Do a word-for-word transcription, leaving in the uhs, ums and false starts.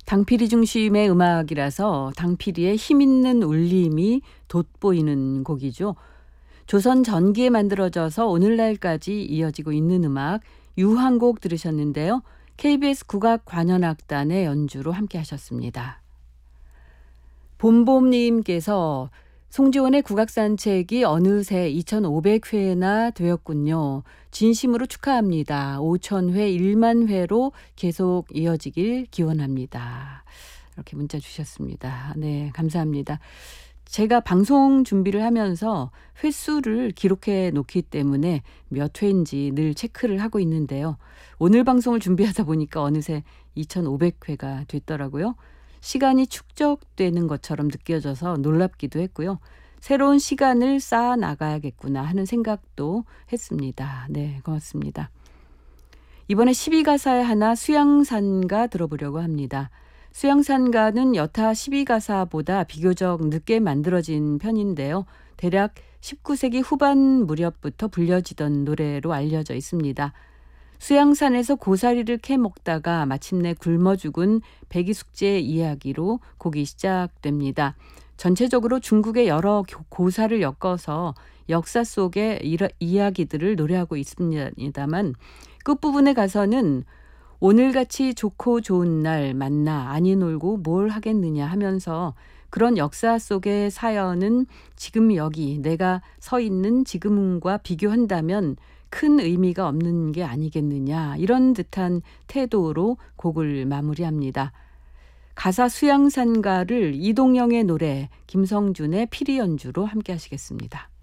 당피리 중심의 음악이라서 당피리의 힘있는 울림이 돋보이는 곡이죠. 조선 전기에 만들어져서 오늘날까지 이어지고 있는 음악 유황곡 들으셨는데요. 케이비에스 국악관현악단의 연주로 함께 하셨습니다. 봄봄님께서 송지원의 국악산책이 어느새 이천오백 회나 되었군요. 진심으로 축하합니다. 오천 회, 일만 회로 계속 이어지길 기원합니다. 이렇게 문자 주셨습니다. 네, 감사합니다. 제가 방송 준비를 하면서 횟수를 기록해 놓기 때문에 몇 회인지 늘 체크를 하고 있는데요. 오늘 방송을 준비하다 보니까 어느새 이천오백 회가 됐더라고요. 시간이 축적되는 것처럼 느껴져서 놀랍기도 했고요. 새로운 시간을 쌓아 나가야겠구나 하는 생각도 했습니다. 네, 고맙습니다. 이번에 십이 가사의 하나 수양산가 들어보려고 합니다. 수양산가는 여타 십이 가사보다 비교적 늦게 만들어진 편인데요. 대략 십구 세기 후반 무렵부터 불려지던 노래로 알려져 있습니다. 수양산에서 고사리를 캐 먹다가 마침내 굶어 죽은 백이숙제의 이야기로 곡이 시작됩니다. 전체적으로 중국의 여러 고사를 엮어서 역사 속의 이야기들을 노래하고 있습니다만 끝부분에 가서는 오늘같이 좋고 좋은 날 만나 아니 놀고 뭘 하겠느냐 하면서 그런 역사 속의 사연은 지금 여기 내가 서 있는 지금과 비교한다면 큰 의미가 없는 게 아니겠느냐 이런 듯한 태도로 곡을 마무리합니다. 가사 수양산가를 이동영의 노래 김성준의 피리 연주로 함께 하시겠습니다.